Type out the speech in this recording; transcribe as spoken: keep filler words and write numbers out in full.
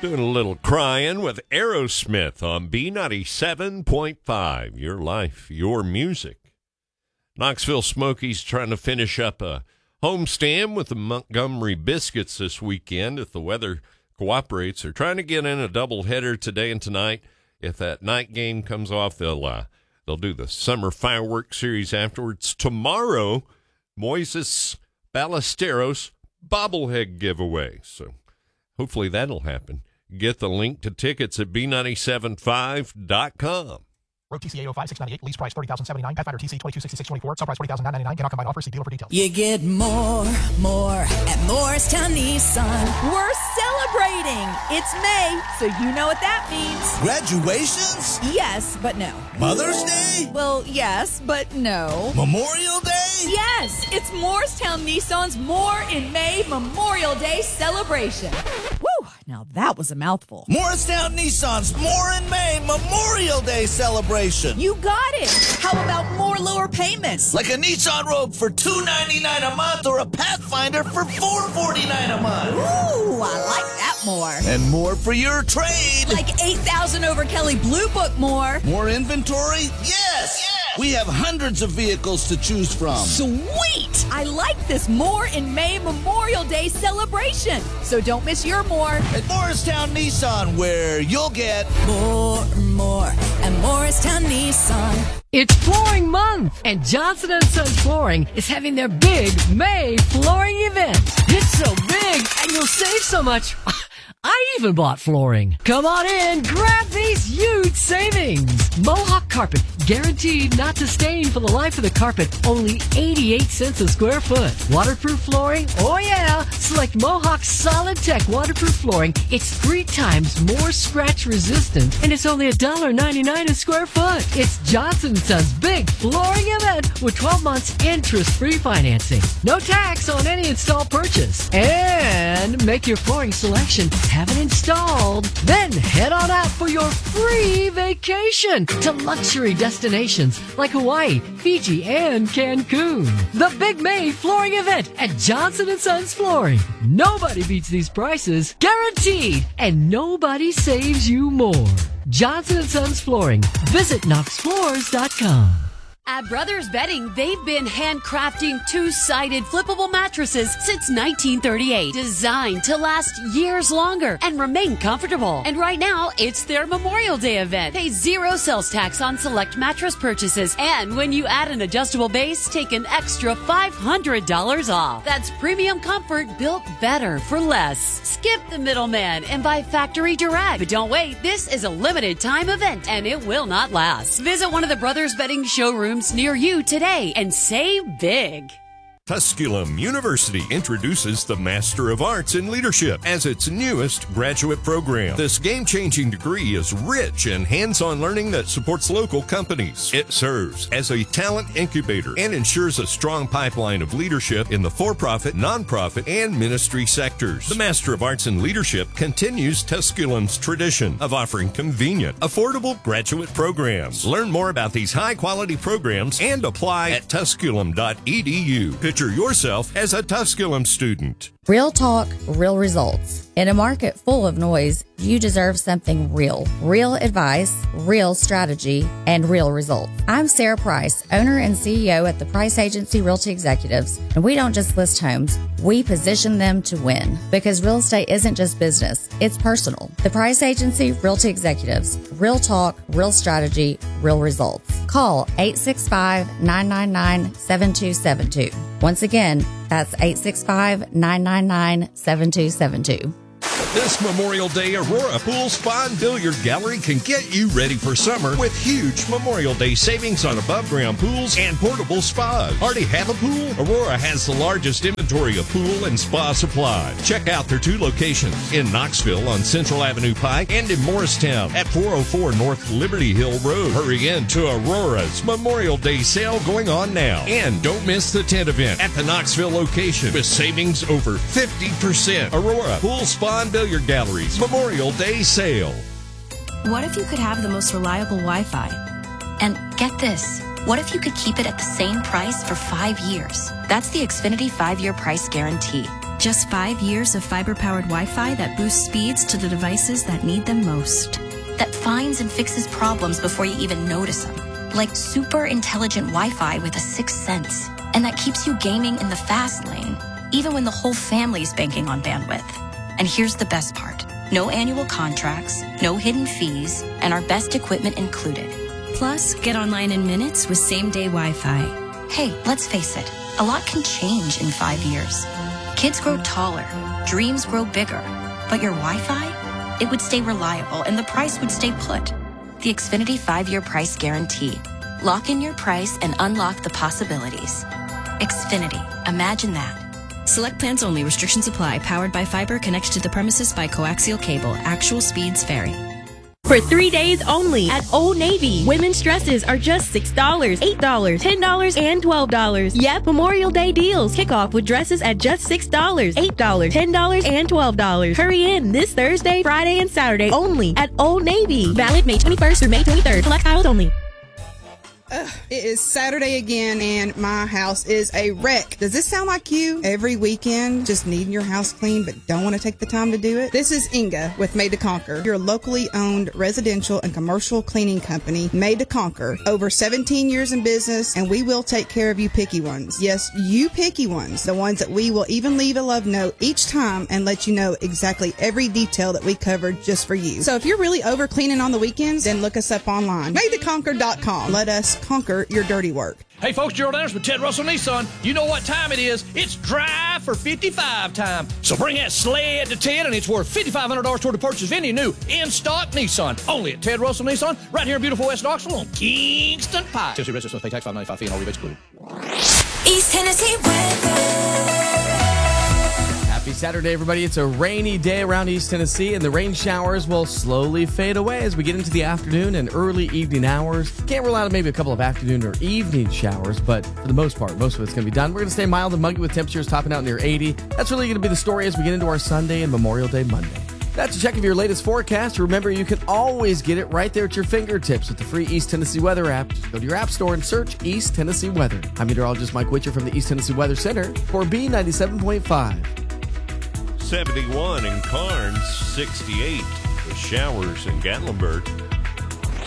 Doing a little crying with Aerosmith on B ninety-seven point five. Your life, your music. Knoxville Smokies trying to finish up a homestand with the Montgomery Biscuits this weekend if the weather cooperates. They're trying to get in a doubleheader today and tonight. If that night game comes off, they'll uh, they'll do the summer fireworks series afterwards. Tomorrow, Moises Ballesteros bobblehead giveaway. So hopefully that'll happen. Get the link to tickets at B nine seven five dot com. Road T C A oh five six ninety-eight, lease price thirty thousand seventy-nine, Pathfinder T C twenty-two sixty-six twenty-four, sell price forty thousand nine hundred ninety-nine, cannot combine offers, see dealer for details. You get more, more at Morristown Nissan. We're celebrating. It's May, so you know what that means. Graduations? Yes, but no. Mother's Day? Well, yes, but no. Memorial Day? Yes, it's Morristown Nissan's More in May Memorial Day celebration. Woo, now that was a mouthful. Morristown Nissan's More in May Memorial Day celebration. You got it. How about more lower payments? Like a Nissan Rogue for two hundred ninety-nine dollars a month or a Pathfinder for four hundred forty-nine dollars a month. Ooh, I like that more. And more for your trade. Like eight thousand dollars over Kelly Blue Book more. More inventory? Yes. yes. We have hundreds of vehicles to choose from. Sweet! I like this More in May Memorial Day celebration. So don't miss your more. At Morristown Nissan, where you'll get more, more at Morristown Nissan. It's Flooring Month, and Johnson and Sons Flooring is having their big May flooring event. It's so big, and you'll save so much. I even bought flooring. Come on in, grab these huge savings. Mohawk carpet, guaranteed not to stain for the life of the carpet. Only eighty-eight cents a square foot. Waterproof flooring? Oh yeah. Select Mohawk Solid Tech waterproof flooring. It's three times more scratch resistant, and it's only one dollar ninety-nine a square foot. It's Johnson and Sons big flooring event with twelve months interest-free financing. No tax on any installed purchase. And make your flooring selection. Have it installed. Then head on out for your free vacation to luxury destinations like Hawaii, Fiji, and Cancun. The Big May flooring event at Johnson and Sons Flooring. Nobody beats these prices, guaranteed, and nobody saves you more. Johnson and Sons Flooring. Visit knox floors dot com. At Brothers Bedding, they've been handcrafting two-sided flippable mattresses since nineteen thirty-eight, designed to last years longer and remain comfortable. And right now, it's their Memorial Day event. Pay zero sales tax on select mattress purchases, and when you add an adjustable base, take an extra five hundred dollars off. That's premium comfort built better for less. Skip the middleman and buy factory direct. But don't wait, this is a limited time event, and it will not last. Visit one of the Brothers Bedding showrooms near you today and save big. Tusculum University introduces the Master of Arts in Leadership as its newest graduate program. This game-changing degree is rich in hands-on learning that supports local companies. It serves as a talent incubator and ensures a strong pipeline of leadership in the for-profit, nonprofit, and ministry sectors. The Master of Arts in Leadership continues Tusculum's tradition of offering convenient, affordable graduate programs. Learn more about these high-quality programs and apply at tusculum dot e d u. Picture yourself as a Tusculum student. Real talk, real results. In a market full of noise, you deserve something real. Real advice, real strategy, and real results. I'm Sarah Price, owner and C E O at the Price Agency Realty Executives, and we don't just list homes, we position them to win. Because real estate isn't just business, it's personal. The Price Agency Realty Executives. Real talk, real strategy, real results. Call eight six five, nine nine nine, seven two seven two. Once again, that's eight six five, nine nine nine, seven two seven two. This Memorial Day, Aurora Pool Spa and Billiard Gallery can get you ready for summer with huge Memorial Day savings on above-ground pools and portable spas. Already have a pool? Aurora has the largest inventory of pool and spa supplies. Check out their two locations in Knoxville on Central Avenue Pike and in Morristown at four oh four North Liberty Hill Road. Hurry in to Aurora's Memorial Day sale going on now. And don't miss the tent event at the Knoxville location with savings over fifty percent. Aurora Pool Spa and Billiard Galleries Memorial Day sale. What if you could have the most reliable Wi-Fi? And get this, what if you could keep it at the same price for five years? That's the Xfinity five-year price guarantee. Just five years of fiber-powered Wi-Fi that boosts speeds to the devices that need them most. That finds and fixes problems before you even notice them. Like super intelligent Wi-Fi with a sixth sense. And that keeps you gaming in the fast lane, even when the whole family's banking on bandwidth. And here's the best part. No annual contracts, no hidden fees, and our best equipment included. Plus, get online in minutes with same-day Wi-Fi. Hey, let's face it, a lot can change in five years. Kids grow taller, dreams grow bigger, but your Wi-Fi, it would stay reliable and the price would stay put. The Xfinity five-year price guarantee. Lock in your price and unlock the possibilities. Xfinity, imagine that. Select plans only. Restrictions apply. Powered by fiber connected to the premises by coaxial cable. Actual speeds vary. For three days only at Old Navy, women's dresses are just six dollars, eight dollars, ten dollars, and twelve dollars. Yep, Memorial Day deals kick off with dresses at just six dollars, eight dollars, ten dollars, and twelve dollars. Hurry in this Thursday, Friday, and Saturday only at Old Navy. Valid May twenty-first through May twenty-third. Select styles only. Ugh, it is Saturday again and my house is a wreck. Does this sound like you? Every weekend, just needing your house clean but don't want to take the time to do it? This is Inga with Made to Conquer, your locally owned residential and commercial cleaning company, Made to Conquer. Over seventeen years in business, and we will take care of you picky ones. Yes, you picky ones. The ones that we will even leave a love note each time and let you know exactly every detail that we covered just for you. So if you're really over cleaning on the weekends, then look us up online. made to conquer dot com. Let us conquer your dirty work. Hey folks, Gerald Anderson with Ted Russell Nissan. You know what time it is. It's Drive for fifty-five time. So bring that sled to Ted and it's worth five thousand five hundred dollars toward the purchase of any new in-stock Nissan. Only at Ted Russell Nissan, right here in beautiful West Knoxville on Kingston Pike. Tennessee residents must pay tax five ninety-five fee and all rebates included. East Tennessee weather. Happy Saturday, everybody. It's a rainy day around East Tennessee, and the rain showers will slowly fade away as we get into the afternoon and early evening hours. Can't rule out maybe a couple of afternoon or evening showers, but for the most part, most of it's going to be done. We're going to stay mild and muggy with temperatures topping out near eighty. That's really going to be the story as we get into our Sunday and Memorial Day Monday. That's a check of your latest forecast. Remember, you can always get it right there at your fingertips with the free East Tennessee Weather app. Just go to your app store and search East Tennessee Weather. I'm meteorologist Mike Witcher from the East Tennessee Weather Center for B ninety-seven point five. seventy-one in Carnes, sixty-eight with showers in Gatlinburg.